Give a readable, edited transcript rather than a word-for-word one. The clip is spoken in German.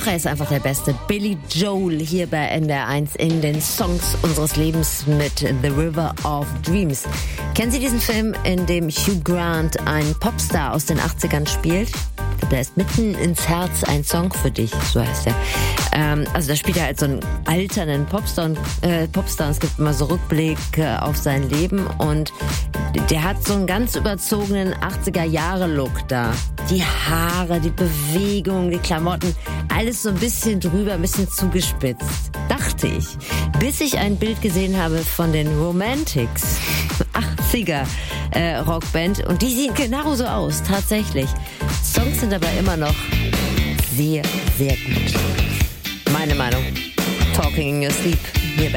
Ach, er ist einfach der Beste. Billy Joel hier bei NDR1 in den Songs unseres Lebens mit The River of Dreams. Kennen Sie diesen Film, in dem Hugh Grant einen Popstar aus den 80ern spielt? Da ist mitten ins Herz ein Song für dich, so heißt er. Also da spielt er halt so einen alternden Popstar und es gibt immer so Rückblick auf sein Leben und der hat so einen ganz überzogenen 80er-Jahre-Look da. Die Haare, die Bewegung, die Klamotten, alles so ein bisschen drüber, ein bisschen zugespitzt, dachte ich. Bis ich ein Bild gesehen habe von den Romantics, 80er Rockband, und die sehen genauso aus, tatsächlich. Songs sind aber immer noch sehr, sehr gut. Meine Meinung. Talking in Your Sleep.